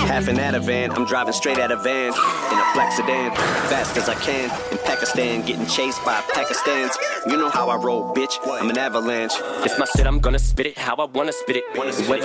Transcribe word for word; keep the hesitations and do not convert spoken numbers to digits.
Half an out of van, I'm driving straight out of van in a black sedan, fast as I can. In Pakistan, getting chased by Pakistans. You know how I roll, bitch. I'm an avalanche. It's my shit, I'm gonna spit it how I wanna spit it. Whether